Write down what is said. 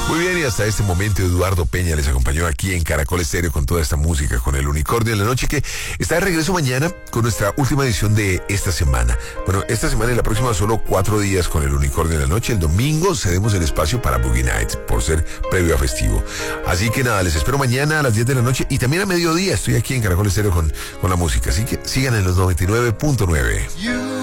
Muy bien, y hasta este momento Eduardo Peña les acompañó aquí en Caracol Estéreo con toda esta música, con el Unicornio de la Noche, que está de regreso mañana con nuestra última edición de esta semana. Bueno, esta semana y la próxima solo 4 días con el Unicornio de la Noche. El domingo cedemos el espacio para Boogie Nights, por ser previo a festivo. Así que nada, les espero mañana a las 10 de la noche y también a mediodía estoy aquí en Caracol Estéreo con la música. Así que sigan en los 99.9.